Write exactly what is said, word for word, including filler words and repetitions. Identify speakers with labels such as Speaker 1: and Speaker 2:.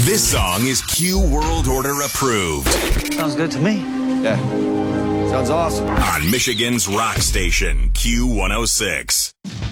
Speaker 1: This song is Q World Order approved.
Speaker 2: Sounds good to me.
Speaker 3: Yeah. Sounds awesome.
Speaker 1: On Michigan's rock station, Q one oh six.